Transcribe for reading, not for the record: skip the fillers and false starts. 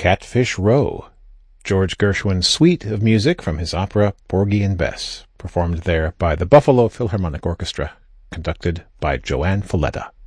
Catfish Row, George Gershwin's suite of music from his opera Porgy and Bess, performed there by the Buffalo Philharmonic Orchestra, conducted by Joanne Falletta.